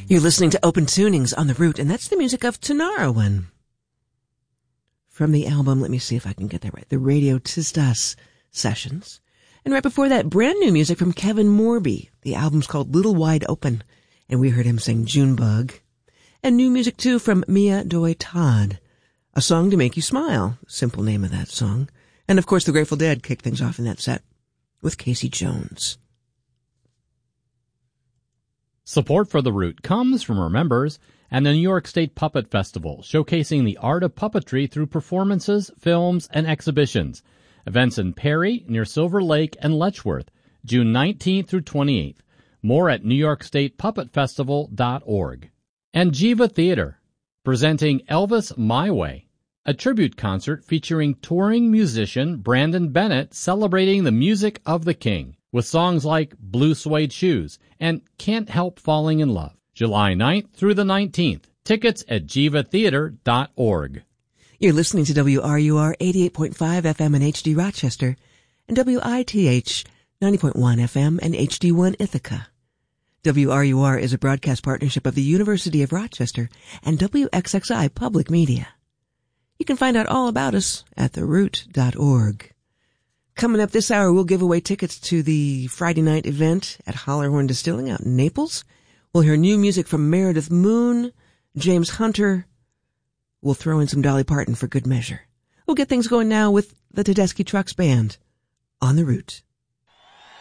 You're listening to Open Tunings on The Root, and that's the music of Tinariwen. From the album, let me see if I can get that right, the Radio Tisdas Sessions. And right before that, brand new music from Kevin Morby. The album's called Little Wide Open, and we heard him sing Junebug. And new music, too, from Mia Doi Todd. A Song to Make You Smile, simple name of that song. And, of course, the Grateful Dead kicked things off in that set with Casey Jones. Support for The Root comes from our members and the New York State Puppet Festival, showcasing the art of puppetry through performances, films, and exhibitions. Events in Perry, near Silver Lake, and Letchworth, June 19th through 28th. More at NewYorkStatePuppetFestival.org. And Jiva Theater, presenting Elvis My Way, a tribute concert featuring touring musician Brandon Bennett celebrating the music of the King, with songs like Blue Suede Shoes and Can't Help Falling in Love. July 9th through the 19th. Tickets at jivatheater.org. You're listening to WRUR 88.5 FM in HD Rochester and WITH 90.1 FM and HD1 Ithaca. WRUR is a broadcast partnership of the University of Rochester and WXXI Public Media. You can find out all about us at theroot.org. Coming up this hour, we'll give away tickets to the Friday night event at Hollerhorn Distilling out in Naples. We'll hear new music from Meredith Moon, James Hunter. We'll throw in some Dolly Parton for good measure. We'll get things going now with the Tedeschi Trucks Band on The Root.